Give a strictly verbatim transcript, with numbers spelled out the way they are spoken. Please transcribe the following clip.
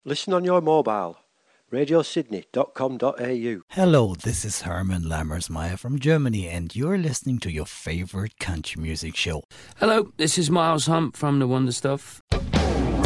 Listen on your mobile. radio sydney dot com dot a u. Hello, this is Herman Lammersmeyer from Germany, and you're listening to your favorite country music show. Hello, this is Miles Hump from The Wonder Stuff,